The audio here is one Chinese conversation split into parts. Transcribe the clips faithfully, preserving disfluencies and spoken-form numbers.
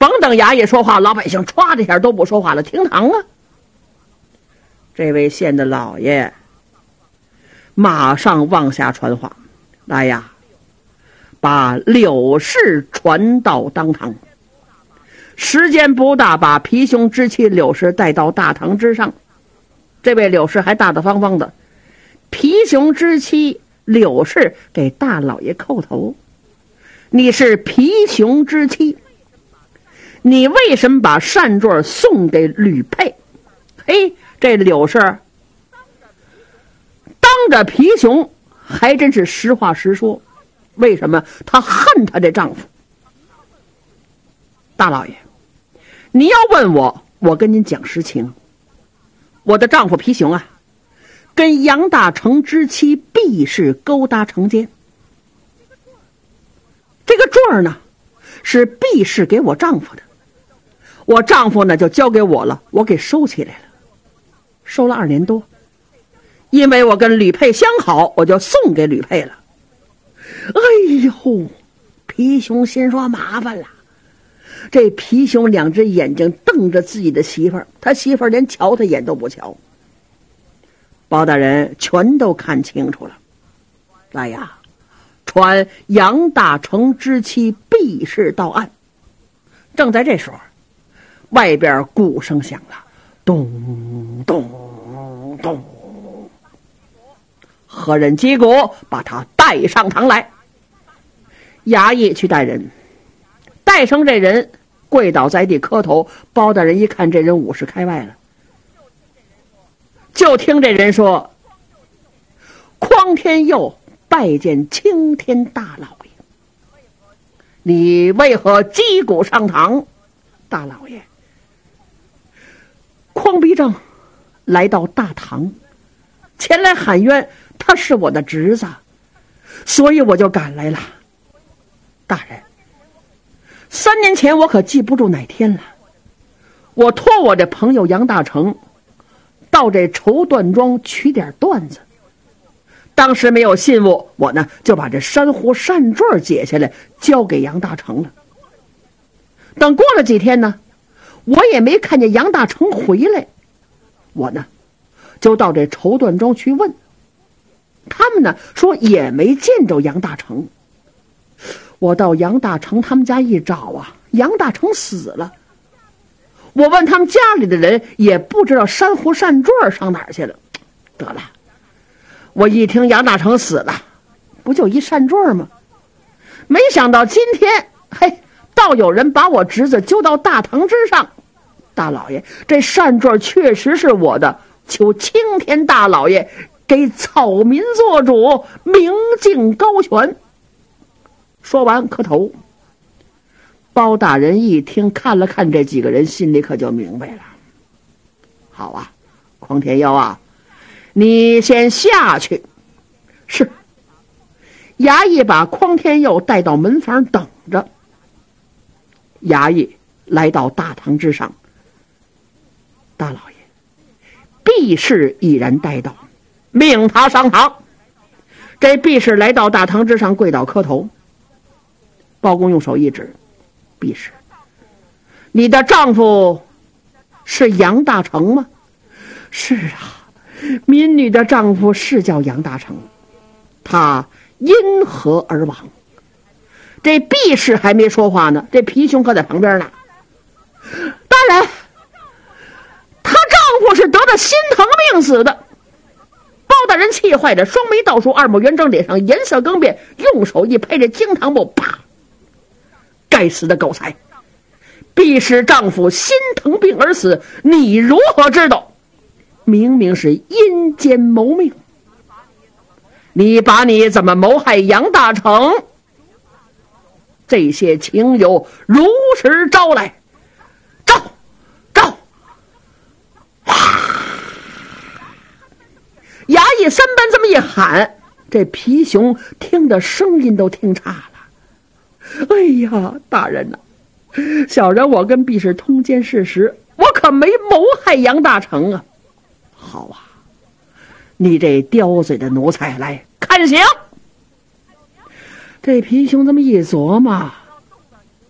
甭等衙役说话，老百姓歘的一下都不说话了，听堂啊！这位县的老爷马上往下传话，来呀，把柳氏传到当堂。时间不大，把皮熊之妻柳氏带到大堂之上。这位柳氏还大大方方的，皮熊之妻柳氏给大老爷叩头：“你是皮熊之妻，你为什么把扇坠送给吕佩？”嘿，这柳氏当着皮熊还真是实话实说。为什么？她恨她这丈夫。大老爷，你要问我，我跟您讲实情。我的丈夫皮熊啊，跟杨大成之妻毕氏勾搭成奸。这个坠儿呢，是毕氏给我丈夫的，我丈夫呢就交给我了，我给收起来了，收了二年多。因为我跟吕佩相好，我就送给吕佩了。哎呦，皮熊心说麻烦了。这皮熊两只眼睛瞪着自己的媳妇儿，他媳妇儿连瞧他眼都不瞧。包大人全都看清楚了。来呀，传杨大成之妻毕氏到案。正在这时候，外边鼓声响了，咚咚咚。何人击鼓，把他带上堂来。衙役去带人，带上这人跪倒在地磕头。包大人一看这人五十开外了，就听这人说：“匡天佑拜见青天大老爷。”你为何击鼓上堂？大老爷，匡必正来到大堂，前来喊冤，他是我的侄子，所以我就赶来了。大人，三年前我可记不住哪天了，我托我这朋友杨大成到这绸缎庄取点缎子，当时没有信物，我呢就把这珊瑚扇坠解下来交给杨大成了。等过了几天呢，我也没看见杨大成回来，我呢就到这绸缎庄去问，他们呢说也没见着杨大成。我到杨大成他们家一找啊，杨大成死了。我问他们家里的人，也不知道珊瑚扇坠上哪儿去了。得了，我一听杨大成死了，不就一扇坠吗？没想到今天，嘿，倒有人把我侄子揪到大堂之上。大老爷，这扇坠确实是我的，求青天大老爷给草民做主，明镜高悬。说完磕头。包大人一听，看了看这几个人，心里可就明白了。好啊，匡天佑啊，你先下去。是。衙役把匡天佑带到门房等着。衙役来到大堂之上。大老爷，毕氏已然带到，命他上堂。这毕氏来到大堂之上，跪倒磕头。包公用手一指，毕氏，你的丈夫是杨大成吗？是啊，民女的丈夫是叫杨大成，他因何而亡？这毕氏还没说话呢，这皮熊可在旁边呢。大人，她丈夫是得了心疼病死的。包大人气坏的，双眉倒竖，二目圆睁，脸上颜色更变，用手一拍这惊堂木，啪！该死的狗才！必是丈夫心疼病而死，你如何知道？明明是阴间谋命，你把你怎么谋害杨大成？这些情由如实招来，招招！衙役三班这么一喊，这皮熊听的声音都听差了。哎呀，大人呐、啊，小人我跟毕氏通奸事实，我可没谋害杨大成啊！好啊，你这刁嘴的奴才，来看刑！这皮熊这么一琢磨，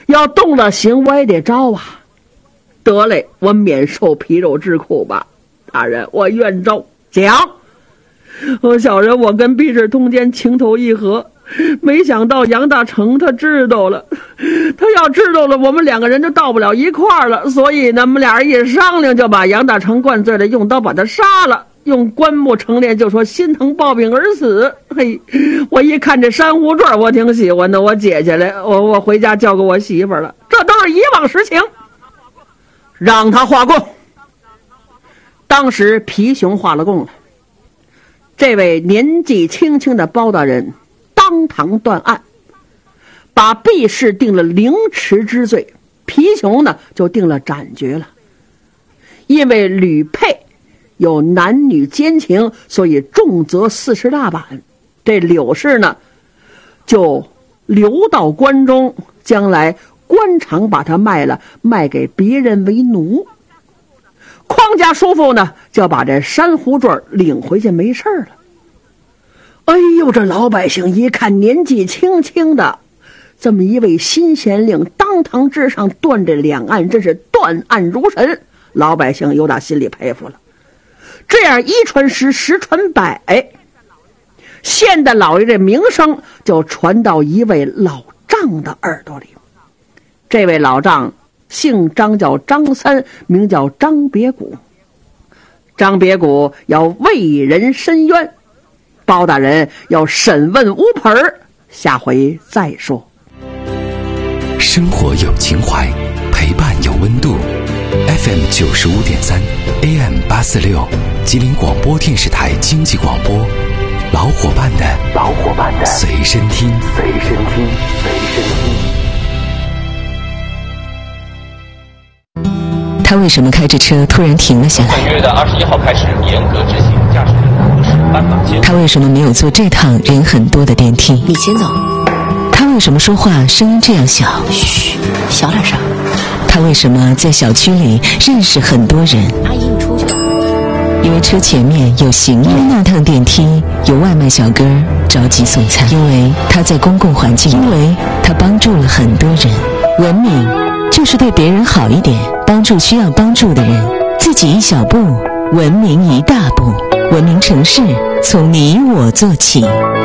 要动了刑我也得招啊。得嘞，我免受皮肉之苦吧。大人，我愿招。讲，我小人我跟毕氏通奸，情投意合，没想到杨大成他知道了，他要知道了，我们两个人就到不了一块儿了。所以呢，我们俩人一商量，就把杨大成灌醉了，用刀把他杀了，用棺木成殓，就说心疼抱病而死。嘿，我一看这珊瑚坠，我挺喜欢的，我解下来，我我回家交给我媳妇了。这都是以往实情，让他画供。当时皮熊画了供了，这位年纪轻轻的包大人当堂断案，把毕氏定了凌迟之罪，皮熊呢就定了斩决了。因为吕佩有男女奸情，所以重则四十大板。这柳氏呢就留到关中，将来官场把他卖了，卖给别人为奴。匡家叔父呢就要把这珊瑚坠领回去，没事了。哎呦，这老百姓一看年纪轻轻的这么一位新县令当堂之上断这两案，真是断案如神，老百姓有打心里佩服了。这样一传十，十传百，县的老爷这名声就传到一位老丈的耳朵里。这位老丈姓张，叫张三，名叫张别谷。张别谷要为人申冤，包大人要审问乌盆儿，下回再说。 生活有情怀，陪伴有温度。F M 九十五点三 A M 八四六，吉林广播电视台经济广播，老伙伴的老伙伴的随身听，随身听，随身听。 他为什么开着车突然停了下来？ 本月的二十一号开始严格执行驾驶人无视斑马线。 他为什么没有坐这趟人很多的电梯？ 你先走。 他为什么说话声音这样小？ 嘘，小点声。 他为什么在小区里认识很多人？ 阿姨，你出去吧。 因为车前面有行人，因为那趟电梯有外卖小哥着急送餐，因为他在公共环境，因为他帮助了很多人。文明就是对别人好一点，帮助需要帮助的人，自己一小步，文明一大步。文明城市从你我做起。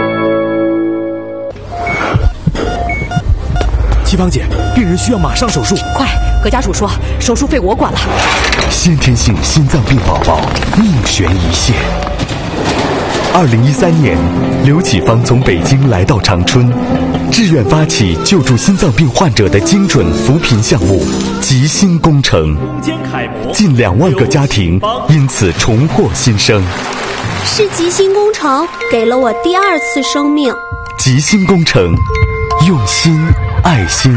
七芳姐，病人需要马上手术， 快！何家属说手术费我管了。 先天性心脏病宝宝命悬一线。二零一三年，刘启芳从北京来到长春，志愿发起救助心脏病患者的精准扶贫项目“吉心工程”，近两万个家庭因此重获新生。 是吉心工程给了我第二次生命。 吉心工程，用心爱心。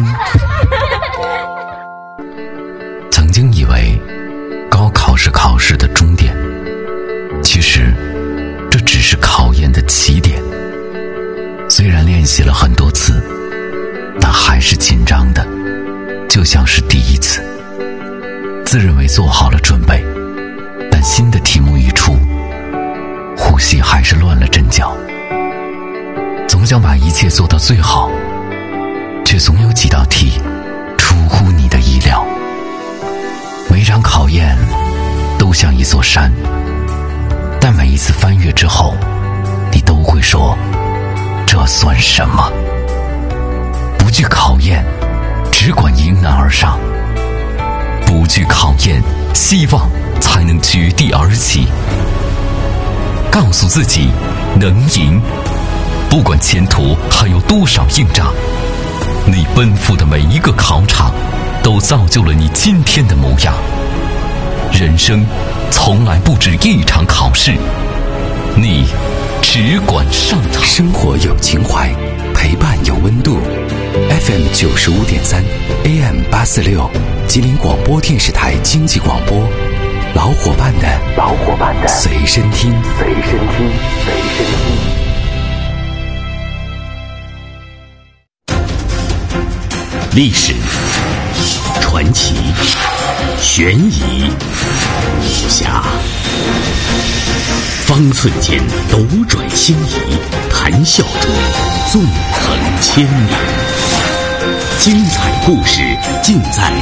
曾经以为高考是考试的终点，其实这只是考验的起点。虽然练习了很多次，但还是紧张的，就像是第一次。自认为做好了准备，但新的题目一出，呼吸还是乱了阵脚。总想把一切做到最好，却总有几道题出乎你的意料。每场考验都像一座山，但每一次翻越之后，你都会说，这算什么？不惧考验，只管迎难而上。不惧考验，希望才能绝地而起。告诉自己能赢，不管前途还有多少硬仗，你奔赴的每一个考场都造就了你今天的模样。人生从来不止一场考试，你只管上场。生活有情怀，陪伴有温度。F M 九十五点三 A M 八四六，吉林广播电视台经济广播，老伙伴的老伙伴的随身听，随身听，随身听。历史、传奇、悬疑、武侠，方寸间斗转星移，谈笑中纵横千年。 精彩故事尽在